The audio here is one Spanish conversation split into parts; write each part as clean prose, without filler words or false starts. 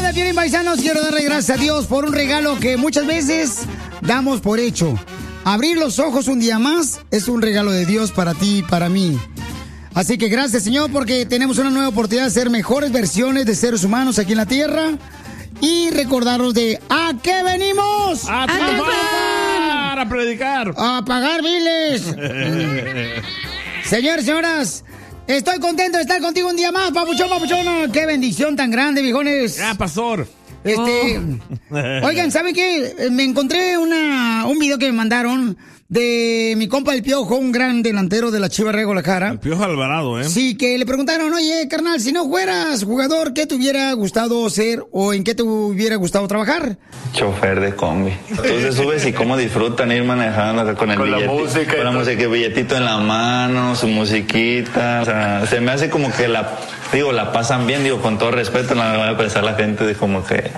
de Piolín, paisanos, quiero darle gracias a Dios por un regalo que muchas veces damos por hecho. Abrir los ojos un día más es un regalo de Dios para ti y para mí. Así que gracias, Señor, porque tenemos una nueva oportunidad de ser mejores versiones de seres humanos aquí en la tierra. Y recordaros de ¿a qué venimos? ¡A triunfar! ¡A predicar! ¡A pagar biles! Señores, señoras, estoy contento de estar contigo un día más, papuchón, papuchona. ¡Qué bendición tan grande, viejones! ¡Ah, pastor! Oigan, ¿saben qué? Me encontré un video que me mandaron de mi compa El Piojo, un gran delantero de la Chivas de Guadalajara. El Piojo Alvarado, ¿eh? Sí, que le preguntaron, oye, carnal, si no fueras jugador, ¿qué te hubiera gustado ser o en qué te hubiera gustado trabajar? Chofer de combi. Entonces subes y cómo disfrutan ir manejando acá con el billete, la música, con la música, el billetito en la mano, su musiquita. O sea, se me hace como que la pasan bien, digo, con todo respeto, no me va a expresar la gente de como que,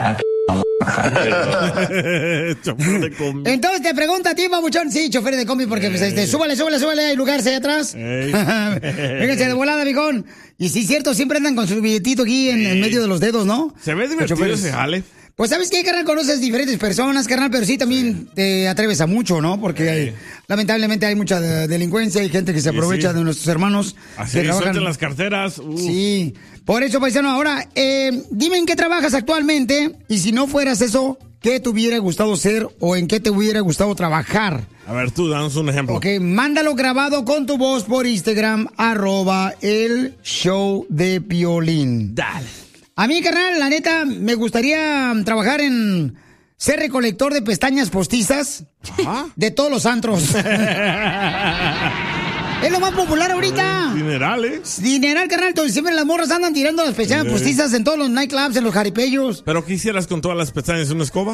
Entonces te pregunta a ti, babuchón. Sí, chofer de combi, porque pues, súbale, hay lugar allá atrás. Vénganse de volada, viejón. Y sí, cierto, siempre andan con su billetito aquí en medio de los dedos, ¿no? Se ve divertido ese jale. Pues, ¿sabes qué, carnal? Conoces diferentes personas, carnal, pero sí también te atreves a mucho, ¿no? Porque lamentablemente hay mucha delincuencia y gente que se aprovecha de nuestros hermanos. Así sueltan las carteras. Sí. Por eso, paisano, ahora, dime en qué trabajas actualmente y si no fueras eso, ¿qué te hubiera gustado ser o en qué te hubiera gustado trabajar? A ver, tú, danos un ejemplo. Ok, mándalo grabado con tu voz por Instagram, @el show de Piolín. Dale. A mí, carnal, la neta, me gustaría trabajar en ser recolector de pestañas postizas. ¿Ajá? De todos los antros. Es lo más popular ahorita. Dineral, ¿eh? Dineral, carnal. Entonces, siempre las morras andan tirando las pestañas postizas en todos los nightclubs, en los jaripellos. ¿Pero qué hicieras con todas las pestañas? ¿Una escoba?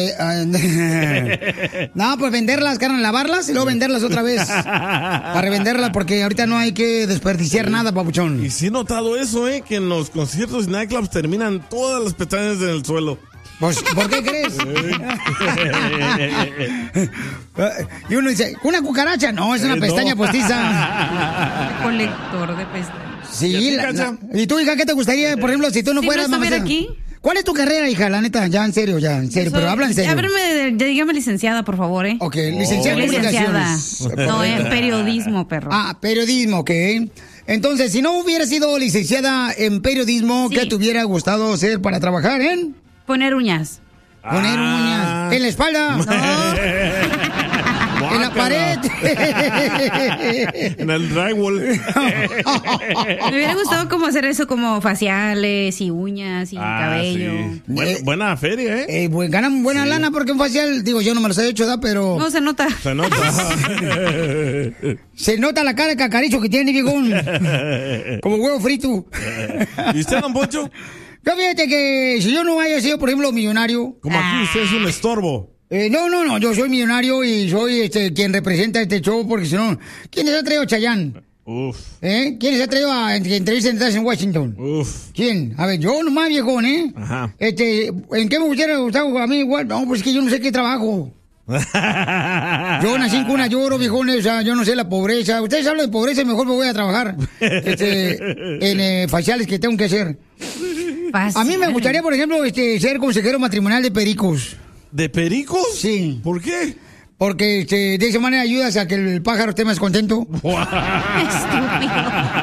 No, pues venderlas, carnal, lavarlas y luego venderlas otra vez. Para revenderlas, porque ahorita no hay que desperdiciar nada, papuchón. Y sí he notado eso, que en los conciertos y nightclubs terminan todas las pestañas en el suelo. Pues, ¿por qué crees? Y uno dice, ¿una cucaracha? No, es una pestaña postiza. Colector de pestañas. Sí. ¿Y tú, hija, qué te gustaría, por ejemplo, si tú no fueras mamá? Aquí? ¿Cuál es tu carrera, hija? La neta, ya en serio, pero habla en serio. Dígame licenciada, por favor, ¿eh? Ok, licenciada en comunicaciones. No, en periodismo, perro. Ah, periodismo, ok. Entonces, si no hubieras sido licenciada en periodismo, ¿qué te hubiera gustado hacer para trabajar en...? Poner uñas. Poner uñas. ¿En la espalda? No. En la pared. En el drywall. Me hubiera gustado como hacer eso, como faciales y uñas y cabello. Sí. Buena feria, ¿eh? Ganan buena lana porque un facial, digo, yo no me los he hecho, ¿da? Pero... No, se nota. Se nota. Se nota la cara de cacarizo que tiene, viejón. Como huevo frito. ¿Y usted, don Poncho? Yo fíjate que si yo no haya sido, por ejemplo, millonario... Como aquí usted es un estorbo. No, yo soy millonario y soy quien representa este show, porque si no, ¿quién se ha traído a Chayanne? Uf. ¿Quién se ha traído a entrevistas en Washington? Uf. ¿Quién? A ver, yo nomás, viejón, Ajá. ¿En qué me hubiera gustado a mí igual? No, pues es que yo no sé qué trabajo. Yo nací en cuna de oro, viejones, o sea, yo no sé la pobreza. Ustedes hablan de pobreza, mejor me voy a trabajar en faciales que tengo que hacer. A mí me gustaría, por ejemplo, ser consejero matrimonial de pericos. ¿De pericos? Sí. ¿Por qué? Porque de esa manera ayudas a que el pájaro esté más contento. Estúpido.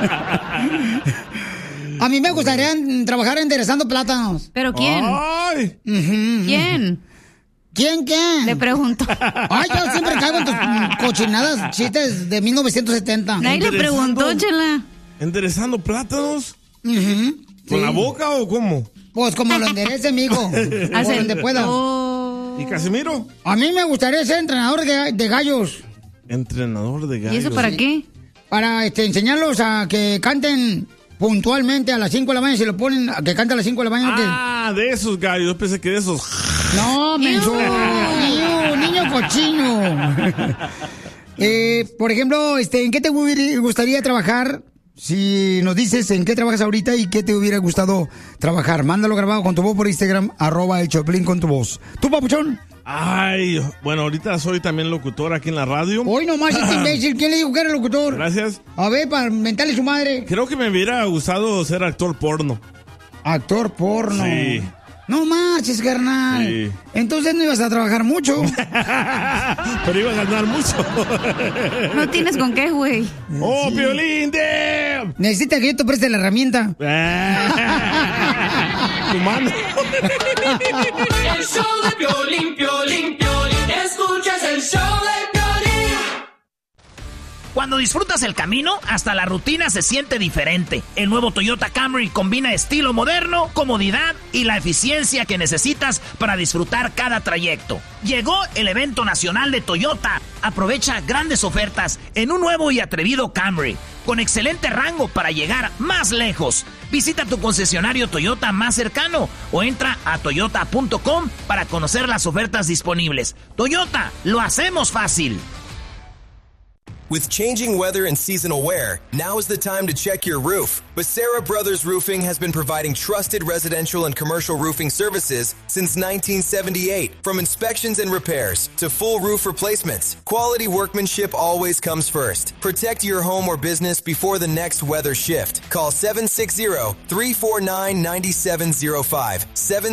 A mí me gustaría trabajar enderezando plátanos. ¿Pero quién? ¡Ay! ¿Quién? ¿Quién? Le pregunto. Ay, yo siempre caigo en tus cochinadas chistes de 1970. Nadie le preguntó, chela. ¿Enderezando plátanos? ¿Con la boca o cómo? Pues como lo enderece, mijo. Por donde pueda. ¿Y Casimiro? A mí me gustaría ser entrenador de gallos. Entrenador de gallos. ¿Y eso para qué? Para enseñarlos a que canten puntualmente a las 5 de la mañana. Si lo ponen a que cante a las 5 de la mañana. Ah, de esos gallos. Yo pensé que de esos. No, menso. Niño cochino. Por ejemplo, ¿en qué te gustaría trabajar? Si nos dices en qué trabajas ahorita y qué te hubiera gustado trabajar, mándalo grabado con tu voz por Instagram, @el Choplin con tu voz. ¿Tú, papuchón? Ay, bueno, ahorita soy también locutor aquí en la radio. Hoy nomás este imbécil, ¿quién le dijo que era locutor? Gracias. A ver, para mentarle su madre. Creo que me hubiera gustado ser actor porno. Actor porno. Sí. No marches, carnal. Sí. Entonces no ibas a trabajar mucho. Pero iba a ganar mucho. No tienes con qué, güey. ¡Oh, Piolín! ¡Damn! Necesita que yo te preste la herramienta. Tu mano. El show de Piolín, Piolín, Piolín. Escuchas el show de Piolín. Cuando disfrutas el camino, hasta la rutina se siente diferente. El nuevo Toyota Camry combina estilo moderno, comodidad y la eficiencia que necesitas para disfrutar cada trayecto. Llegó el evento nacional de Toyota. Aprovecha grandes ofertas en un nuevo y atrevido Camry, con excelente rango para llegar más lejos. Visita tu concesionario Toyota más cercano o entra a toyota.com para conocer las ofertas disponibles. Toyota, lo hacemos fácil. With changing weather and seasonal wear, now is the time to check your roof. Becerra Brothers Roofing has been providing trusted residential and commercial roofing services since 1978. From inspections and repairs to full roof replacements, quality workmanship always comes first. Protect your home or business before the next weather shift. Call 760-349-9705,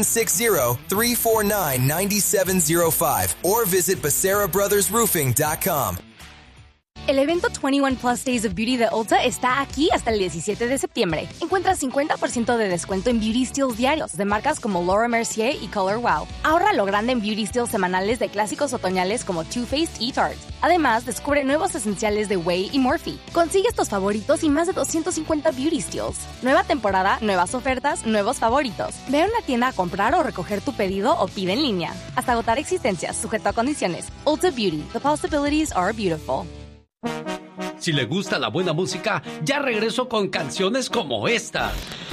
760-349-9705, or visit BecerraBrothersRoofing.com. El evento 21 Plus Days of Beauty de Ulta está aquí hasta el 17 de septiembre. Encuentra 50% de descuento en Beauty Steals diarios de marcas como Laura Mercier y Color Wow. Ahorra lo grande en Beauty Steals semanales de clásicos otoñales como Too Faced y Tarte. Además, descubre nuevos esenciales de Way y Morphe. Consigue estos favoritos y más de 250 Beauty Steals. Nueva temporada, nuevas ofertas, nuevos favoritos. Ve a una tienda a comprar o recoger tu pedido o pide en línea. Hasta agotar existencias, sujeto a condiciones. Ulta Beauty. The possibilities are beautiful. Si le gusta la buena música, ya regreso con canciones como esta.